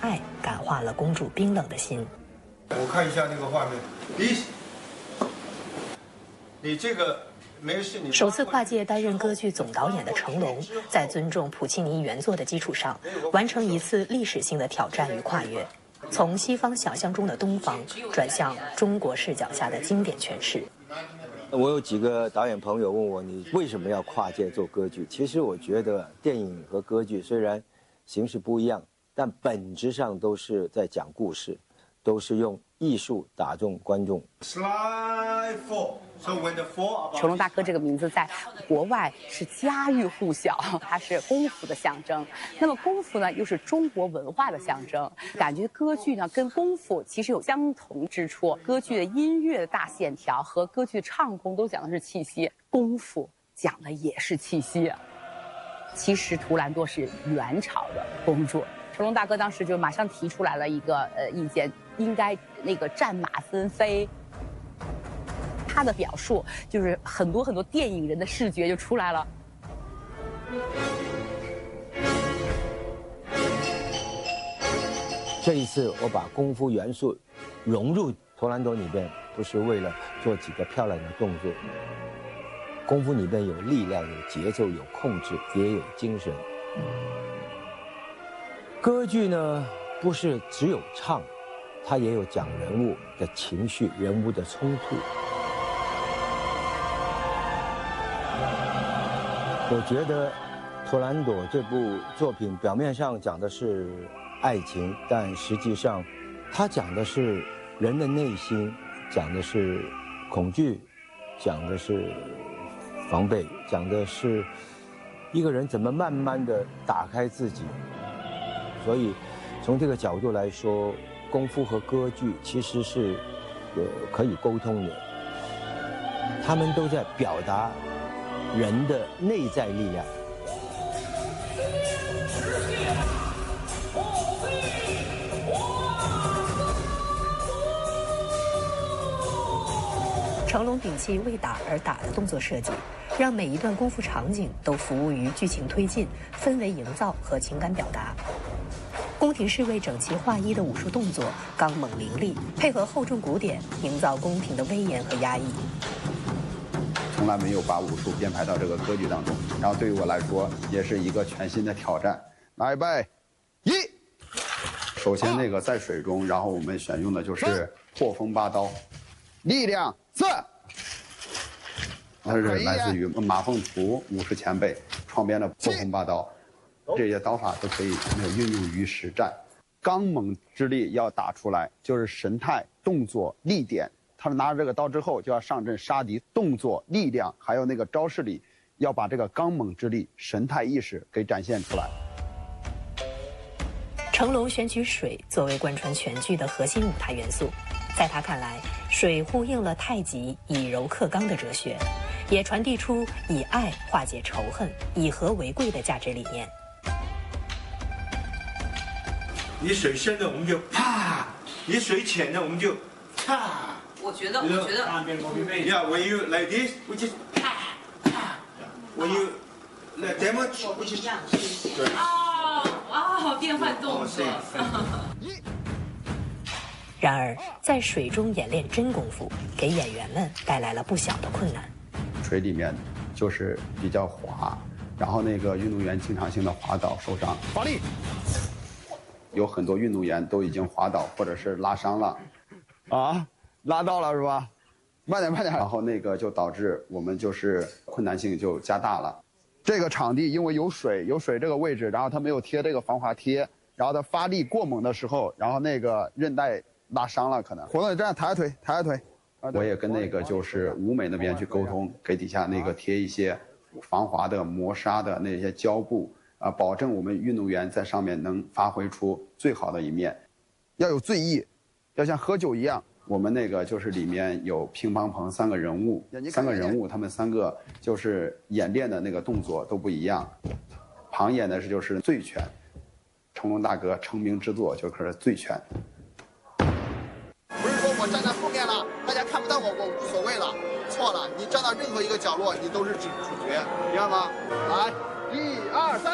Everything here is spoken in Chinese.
爱感化了公主冰冷的心。 我看一下那个画面，你这个没事。 首次跨界担任歌剧总导演的成龙，在尊重普契尼原作的基础上，完成一次历史性的挑战与跨越，从西方想象中的东方转向中国视角下的经典诠释。 我有几个导演朋友问我，你为什么要跨界做歌剧？其实我觉得电影和歌剧虽然形式不一样，但本质上都是在讲故事，都是用艺术打动观众。 成龙大哥这个名字在国外是家喻户晓，它是功夫的象征。那么功夫呢，又是中国文化的象征。感觉歌剧呢跟功夫其实有相同之处。歌剧的音乐的大线条和歌剧的唱功都讲的是气息，功夫讲的也是气息。其实图兰朵是元朝的公主。成龙大哥当时就马上提出来了一个意见，应该那个战马纷飞。他的表述就是很多电影人的视觉就出来了。 这一次我把功夫元素融入图兰朵里边，不是为了做几个漂亮的动作。功夫里边有力量，有节奏，有控制，也有精神。歌剧呢，不是只有唱，它也有讲人物的情绪、人物的冲突。我觉得图兰朵这部作品表面上讲的是爱情，但实际上它讲的是人的内心，讲的是恐惧，讲的是防备，讲的是一个人怎么慢慢的打开自己。所以从这个角度来说，功夫和歌剧其实是可以沟通的，他们都在表达人的内在力量。 成龙摒弃为打而打的动作设计，让每一段功夫场景都服务于剧情推进、氛围营造和情感表达。宫廷侍卫整齐划一的武术动作刚猛凌厉，配合厚重鼓点，营造宫廷的威严和压抑。 从来没有把武术编排到这个歌剧当中，然后对于我来说也是一个全新的挑战。来，预备，首先那个在水中，然后我们选用的就是破风八刀，力量4。它是来自于马凤图武士前辈创编的破风八刀，这些刀法都可以运用于实战。刚猛之力要打出来，就是神态、动作、力点。他们拿着这个刀之后，就要上阵杀敌，动作、力量，还有那个招式里，要把这个刚猛之力、神态意识给展现出来。 成龙选取水作为贯穿全剧的核心舞台元素，在他看来，水呼应了太极以柔克刚的哲学，也传递出以爱化解仇恨、以和为贵的价值理念。 你水深的我们就啪，你水浅的我们就啪。 我觉得 Yeah, when you like this, we just when you like damage, we just 变换动作。 然而，在水中演练真功夫，给演员们带来了不小的困难。 水里面就是比较滑，然后那个运动员经常性的滑倒受伤，发力。有很多运动员都已经滑倒或者是拉伤了，拉到了是吧？慢点。然后那个就导致我们就是困难性就加大了。这个场地因为有水这个位置，然后他没有贴这个防滑贴，然后他发力过猛的时候，然后那个韧带拉伤了可能。活动你这样抬下腿。我也跟那个就是舞美那边去沟通，给底下那个贴一些防滑的、磨砂的那些胶布保证我们运动员在上面能发挥出最好的一面。要有醉意，要像喝酒一样。我们那个就是里面有乒乓棚3个人物，他们3个就是演练的那个动作都不一样。旁演的就是醉拳，成龙大哥成名之作就是醉拳。 不是说我站在后面了，大家看不到我无所谓了，错了，你站到任何一个角落，你都是主角，明白吗？来，1、2、3。